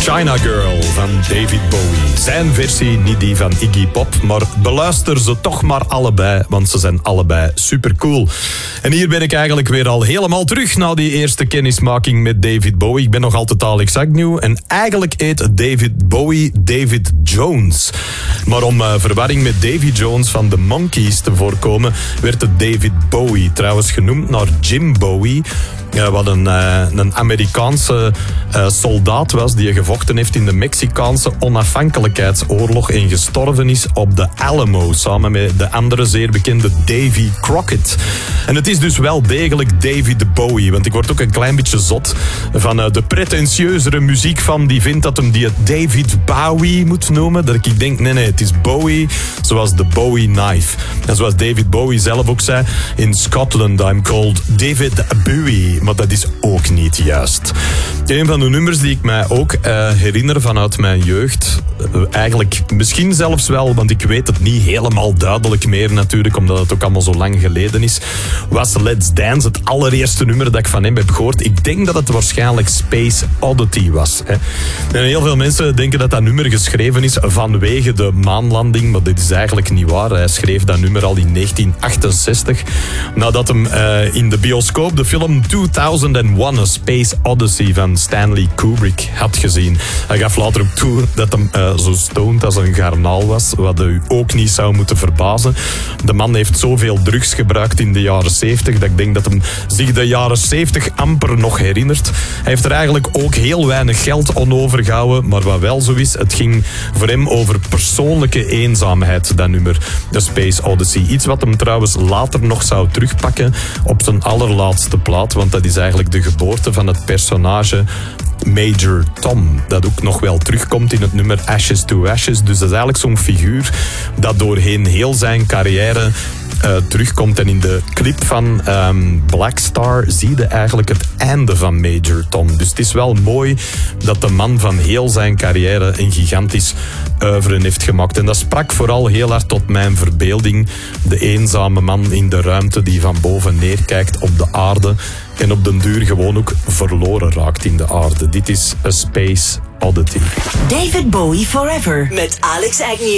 China Girl van David Bowie. Zijn versie, niet die van Iggy Pop, maar beluister ze toch maar allebei, want ze zijn allebei supercool. En hier ben ik eigenlijk weer al helemaal terug na die eerste kennismaking met David Bowie. Ik ben nog altijd Alex Agnew en eigenlijk heet David Bowie David Jones. Maar om verwarring met Davy Jones van de Monkees te voorkomen, werd het David Bowie, trouwens genoemd naar Jim Bowie, wat een Amerikaanse soldaat was die gevochten heeft in de Mexicaanse onafhankelijkheidsoorlog en gestorven is op de Alamo, samen met de andere zeer bekende Davy Crockett. En het is dus wel degelijk David Bowie, want ik word ook een klein beetje zot van de pretentieuzere muziekfan die vindt dat hem die het David Bowie moet noemen. Dat ik denk, nee, het is Bowie, zoals de Bowie knife. En zoals David Bowie zelf ook zei, in Scotland I'm called David Bowie. Maar dat is ook niet juist. Een van de nummers die ik mij ook herinner vanuit mijn jeugd, eigenlijk misschien zelfs wel, want ik weet het niet helemaal duidelijk meer natuurlijk, omdat het ook allemaal zo lang geleden is, was Let's Dance, het allereerste nummer dat ik van hem heb gehoord. Ik denk dat het waarschijnlijk Space Oddity was. Hè. En heel veel mensen denken dat dat nummer geschreven is vanwege de maanlanding, maar dit is eigenlijk niet waar. Hij schreef dat nummer al in 1968, nadat hem in de bioscoop de film 2001 A Space Odyssey van Stanley Kubrick had gezien. Hij gaf later ook toe dat hem zo stoned als een garnaal was, wat u ook niet zou moeten verbazen. De man heeft zoveel drugs gebruikt in de jaren 70 dat ik denk dat hem zich de jaren 70 amper nog herinnert. Hij heeft er eigenlijk ook heel weinig geld aan overgehouden, maar wat wel zo is, het ging voor hem over persoonlijke eenzaamheid, dat nummer, de Space Odyssey. Iets wat hem trouwens later nog zou terugpakken op zijn allerlaatste plaat, want dat is eigenlijk de geboorte van het personage Major Tom, dat ook nog wel terugkomt in het nummer Ashes to Ashes. Dus dat is eigenlijk zo'n figuur dat doorheen heel zijn carrière terugkomt. En in de clip van Black Star zie je eigenlijk het einde van Major Tom. Dus het is wel mooi dat de man van heel zijn carrière een gigantisch oeuvre heeft gemaakt. En dat sprak vooral heel hard tot mijn verbeelding. De eenzame man in de ruimte die van boven neerkijkt op de aarde en op den duur gewoon ook verloren raakt in de aarde. Dit is A Space Oddity. David Bowie Forever met Alex Agnew.